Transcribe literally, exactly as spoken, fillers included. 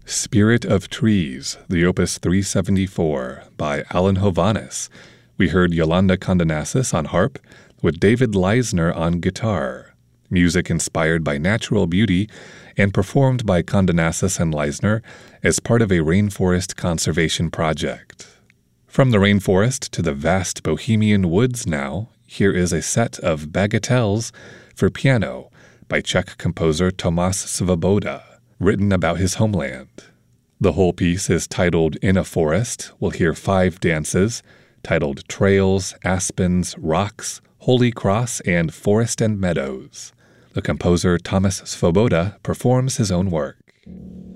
Spirit of Trees, the Opus three seventy-four, by Alan Hovhaness. We heard Yolanda Condonasis on harp, with David Leisner on guitar. Music inspired by natural beauty and performed by Condonasis and Leisner as part of a rainforest conservation project. From the rainforest to the vast Bohemian woods now, here is a set of bagatelles for piano by Czech composer Tomáš Svoboda, written about his homeland. The whole piece is titled In a Forest. We'll hear five dances titled Trails, Aspens, Rocks, Holy Cross, and Forest and Meadows. The composer Tomáš Svoboda performs his own work.